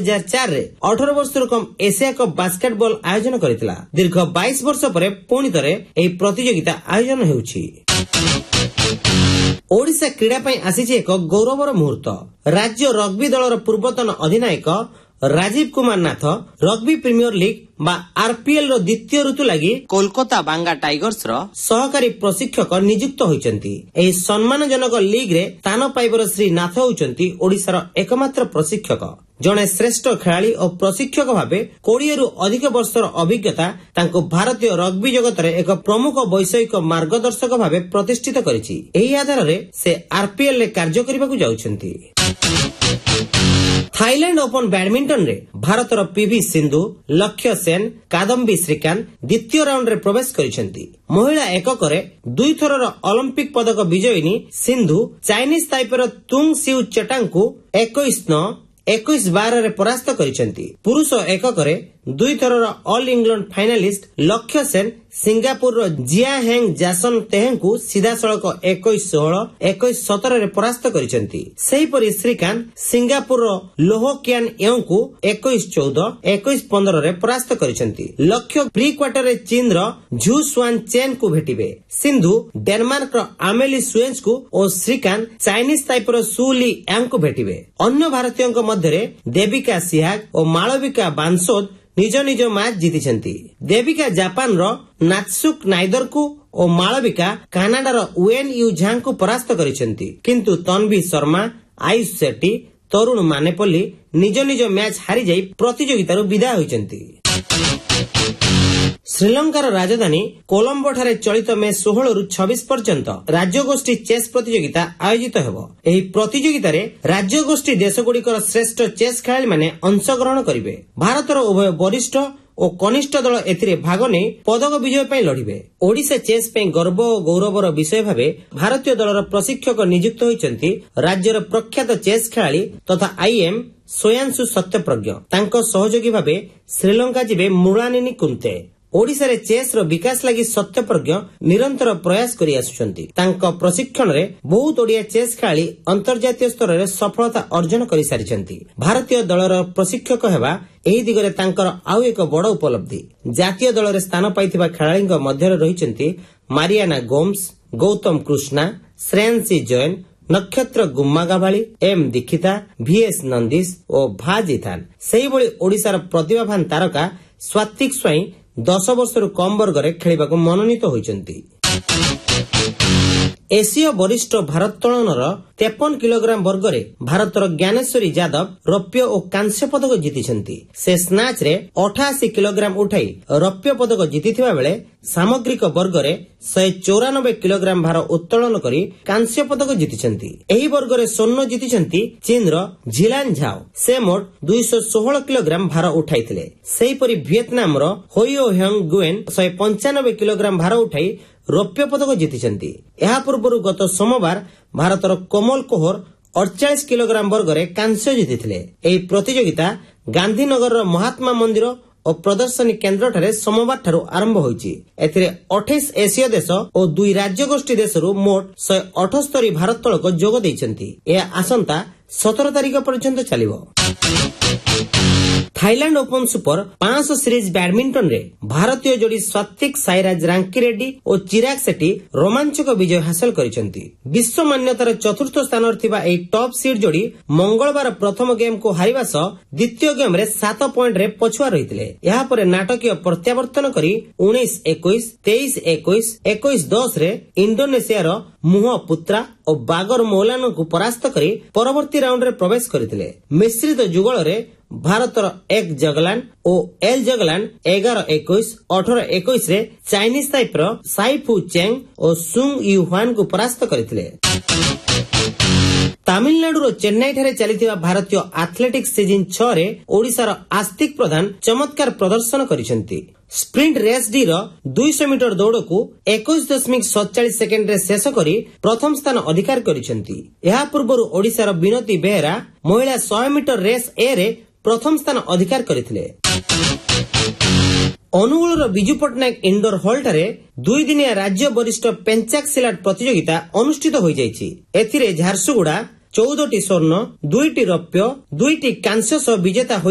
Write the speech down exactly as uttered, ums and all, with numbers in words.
हजार चार रे अठारह वर्ष कम एशिया कप बास्केटबॉल आयोजन करथिला। दीर्घ बाईस वर्ष पर पुणी थे एही प्रतियोगिता आयोजन हेउछि। ओडिशा क्रीड़ा पई आसीछि एक गौरवर मुहूर्त। राज्य रग्बी दलर पूर्वतन अधिनायक राजीव कुमार नाथ रग्बी प्रीमियर लीग बा आरपीएल रो द्वितीय ऋतु लगी कोलकाता बांगा टाइगर्स रो सहकारी प्रशिक्षक नियुक्त होइचंती। एही सम्मानजनक लीग रे स्थान पाइबर श्री नाथ होइचंती ओडिशार एकमात्र प्रशिक्षक। जणे श्रेष्ठ खेलाड़ी और प्रशिक्षक भावे कोड़े रु अधिक वर्षर अभिज्ञता तांको भारतीय रग्बी जगत रे एक प्रमुख वैषयिक मार्गदर्शक भावे प्रतिष्ठित करिछि। एही आधार रे से आरपीएल रे कार्य करिबाकू जाउछंती। थाईलैंड ओपन बैडमिंटन रे भारतर पीवी सिंधु, लक्ष्य सेन, कादम्बी श्रीकांत द्वितीय राउंड रे प्रवेश करिसेंती। महिला एकक रे दुई थरर ओलंपिक पदक विजयिनी सिंधु चाइनीज ताइपेर तुंग सिउ चेटांग को इक्कीस नौ इक्कीस बारह रे परास्त करिसेंती। पुरुष एकक रे दुई थरर ऑल इंग्लैंड फाइनालिस्ट लक्ष्य सेन सिंगापुर रो जिया हेंग जासन तेहें को सीधा सड़क इक्कीस सोलह इक्कीस सत्रह रे परास्त करिसेंती। सेही परि श्रीकांत सिंगापुर रो लोहो कियान एओं को इक्कीस चौदह इक्कीस पंद्रह रे परास्त करिसेंती। लक्ष्य प्री क्वार्टर रे चीन रो झू स्वान चेन को भेटिबे। सिंधु डेनमार्क रो आमेली सुएंस को और श्रीकांत चाइनीज ताइपेर सु ली यांग को भेटिबे। अन्य भारतीयों मध्य रे देविका सिहाग और मालविका बांसोद निज निज मैच जीतिछंती। देविका जापान रो नात्सुक नाइदर को और मालविका कानाडार वेन यू झांग को परास्त करिसेंती। किंतु तन्वी शर्मा, आयुष शेट्टी, तरुण मानेपल्ली निज निज मैच हारी जाई प्रतियोगितारु विदाय होइछंती। श्रीलंकार राजधानी कोलंबो ठारे चलित मे सोलह रु छब्बीस पर्यंत राज्यगोष्ठी चेस प्रतियोगिता आयोजित हेबो। एही प्रतियोगिता रे राज्यगोष्ठी देशगुड़िकर श्रेष्ठ चेस खेलाड़ी माने अंशग्रहण करिवे। भारतर उभय वरिष्ठ और कनिष्ठ दल एथिरे भाग नै पदक विजय पई लढिबे। ओडिशा चेस पई गर्व और गौरवर विषय भावे भारतीय दलर प्रशिक्षक नियुक्त होइचंती राज्यर प्रख्यात चेस खेलाड़ी तथा आईएम सोयांशु सत्यप्रज्ञ। तांको सहयोगी भावे श्रीलंका जिबे मृणालिनी कुंते। ओडिशा रे चेस रो विकास लागि सत्यप्रज्ञ निरंतर प्रयास करि आसुछंती। तांको प्रशिक्षण रे बहुत ओडिया चेस खेलाड़ी अंतर्जातीय स्तर रे सफलता अर्जन करि सारिछंती। भारतीय दलर प्रशिक्षक हेबा एही दिगरे तांकर आउ एक बड़ उपलब्धि। जातीय दल रे स्थान पाइथिबा खेलाड़ीଙ୍କ मध्यरे रहिचंती मारियाना गोम्स, गौतम कृष्णा, श्रेयांशी जैन, नक्षत्र गुम्मागाभाली, एम दीक्षिता, भीएस नंदीश और भाजिथान। सेही भली ओडिशार प्रतिभावान तारका स्वातिक स्वाई दस वर्ष कम वर्ग रे खेलिबाकू मनोनीत होइचंती। एशिया वरिष्ठ भारोत्तोलनर तेपन किलोग्राम वर्ग रे भारतर ज्ञानेश्वरी यादव रौप्य और कांस्य पदक जीतिछंती। से स्नैच रे अठासी किलोग्राम उठाई रौप्य पदक जीतिथिबा बेले सामग्रिक वर्ग रे एक सौ चौरानबे किलोग्राम भार उत्तोलन करी कांस्य पदक जीतिछंती। एही वर्ग रे स्वर्ण जीतिछंती चीन रो झिलान झाओ। से मोट दो सौ सोलह किलोग्राम भार उठाइथिले। सेही परि वियतनाम रो होयो हेंग गुएन एक सौ पचानबे किलोग्राम भार उठाई रौप्य पदक जीतिछंती। एहा पूर्वरु गत सोमवार भारतर कोमल कोहर अड़तालीस किलोग्राम वर्ग रे कांस्य जीतिथिले। एही प्रतियोगिता गांधीनगर महात्मा मंदिर और प्रदर्शनी केन्द्र ठारे सोमवार ठारू आरंभ होईची। एथिरे अट्ठाईस एशिया देश और दुई राज्यगोष्ठी देशरू मोट एक सौ अठहत्तर भारोत्तोलक जोग दैछंती। एहा आसंता सत्रह तारिख पर्यंत चलिबो। थाईलैंड ओपन सुपर पांच सौ सीरीज बैडमिंटन रे भारतीय जोड़ी स्वातिक साईराज रांकीरेड्डी और चिराग शेट्टी रोमांचक विजय हासिल करिसेंती। विश्व मान्यतार चतुर्थ स्थान थिबा एई टॉप सीड जोड़ी मंगलवार प्रथम गेम को हारिबा सह द्वितीय गेम रे सात पॉइंट रे पछुआ रहिथिले। एहा परे नाटकीय प्रत्यावर्तन करी उन्नीस इक्कीस, तेईस इक्कीस, इक्कीस दस रे इंडोनेशियार मुह पुत्रा और बागर मौलाना को परास्त करी परवर्ती राउंड रे प्रवेश करथिले। मिश्रित जुगल रे भारतर एक जगलान और एल जगलान ग्यारह इक्कीस, अठारह इक्कीस रे चाइनीज ताइपेर साइफू चेंग और सुंग युहान को परास्त करथिले। तमिलनाडु चेन्नई ठारे चलिथिबा भारतीय एथलेटिक्स सीजन छह रे ओडिशार आस्तिक प्रधान चमत्कार प्रदर्शन करिसेंती। स्प्रिंट रेस डी रो दो सौ मीटर दौड़ को इक्कीस दशमिक सैंतालीस सेकेंड रे शेष करी प्रथम स्थान अधिकार करिसेंती। एहा पूर्वरु ओडिशार बिनती बेहरा महिला सौ मीटर रेस ए रे प्रथम स्थान अधिकार करथिले। अनुगुल विजु पट्टनायक इंडोर हॉल ठारे दुई दिनिया राज्य वरिष्ठ पेंचाक सिलाट प्रतियोगिता अनुष्ठित होई जायछि। एथिरे झारसुगुड़ा चौदह टी स्वर्ण, दुई टी रौप्य, दुई टी कांस्य सह विजेता